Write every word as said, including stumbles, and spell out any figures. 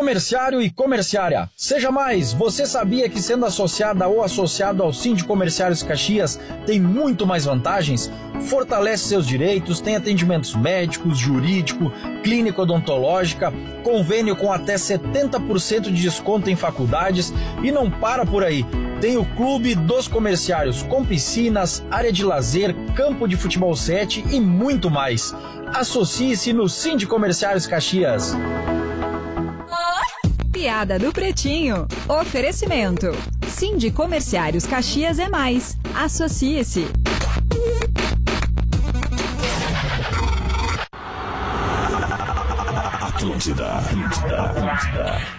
Comerciário e comerciária. Seja mais, você sabia que sendo associada ou associado ao Sindicomerciários Caxias tem muito mais vantagens? Fortalece seus direitos, tem atendimentos médicos, jurídico, clínico odontológica, convênio com até setenta por cento de desconto em faculdades e não para por aí. Tem o Clube dos Comerciários com piscinas, área de lazer, campo de futebol sete e muito mais. Associe-se no Sindicomerciários Caxias. Piada do Pretinho. Oferecimento. Sindicomerciários Caxias é mais. Associe-se. Atlântida, Atlântida, Atlântida.